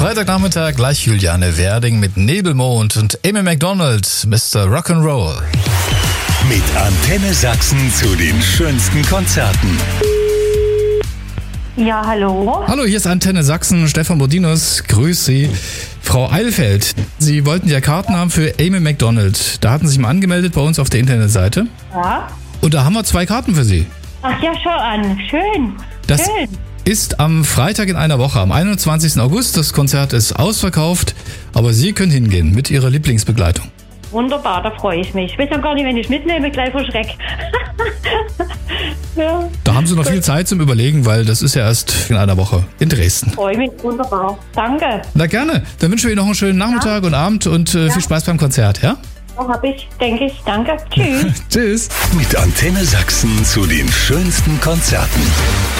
Freitagnachmittag gleich Juliane Werding mit Nebelmond und Amy Macdonald, Mr. Rock'n'Roll. Mit Antenne Sachsen zu den schönsten Konzerten. Ja, hallo. Hallo, hier ist Antenne Sachsen, Stefan Bodinus, grüß Sie. Frau Eilfeld, Sie wollten ja Karten haben für Amy Macdonald. Da hatten Sie sich mal angemeldet bei uns auf der Internetseite. Ja. Und da haben wir 2 Karten für Sie. Ach ja, schau an. Schön. Das Schön. ist am Freitag in einer Woche, am 21. August. Das Konzert ist ausverkauft, aber Sie können hingehen mit Ihrer Lieblingsbegleitung. Wunderbar, da freue ich mich. Ich weiß noch gar nicht, wenn ich mitnehme, gleich vor Schreck. Ja. Da haben Sie noch viel Zeit zum Überlegen, weil das ist ja erst in einer Woche in Dresden. Freue mich, wunderbar. Danke. Na gerne. Dann wünschen wir Ihnen noch einen schönen Nachmittag und Abend und viel Spaß beim Konzert, ja? So hab ich, denke ich. Danke. Tschüss. Tschüss. Mit Antenne Sachsen zu den schönsten Konzerten.